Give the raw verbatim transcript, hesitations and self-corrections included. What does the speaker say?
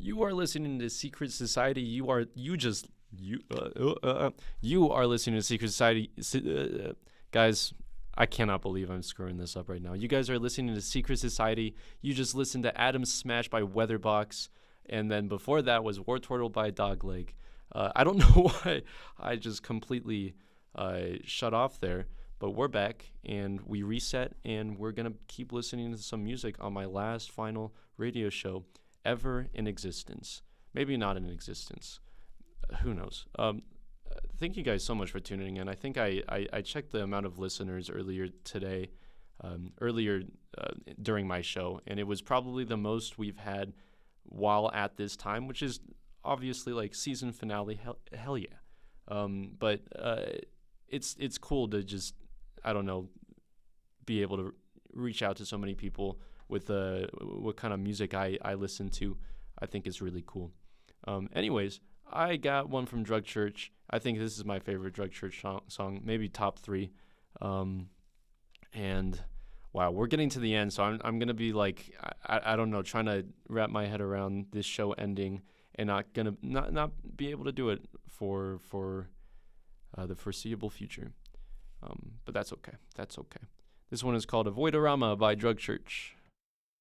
You are listening to Secret Society. You are you just you uh, uh, uh, you are listening to Secret Society, uh, guys. I cannot believe I'm screwing this up right now. You guys are listening to Secret Society. You just listened to Atom Smash by Weatherbox, and then before that was War Turtle by Dogleg. Uh, I don't know why I just completely uh, shut off there, but we're back and we reset, and we're gonna keep listening to some music on my last final radio show ever in existence. Maybe not in existence. Uh, who knows? Um, uh, thank you guys so much for tuning in. I think I, I, I checked the amount of listeners earlier today, um, earlier uh, during my show, and it was probably the most we've had while at this time, which is obviously like season finale. Hell, hell yeah. Um, but uh, it's it's cool to just, I don't know, be able to reach out to so many people with uh, what kind of music I, I listen to. I think is really cool. Um, anyways, I got one from Drug Church. I think this is my favorite Drug Church song, song maybe top three. Um, and wow, we're getting to the end, so I'm I'm gonna be like I, I don't know, trying to wrap my head around this show ending and not gonna not not be able to do it for for uh, the foreseeable future. Um, but that's okay. That's okay. This one is called Avoidorama by Drug Church.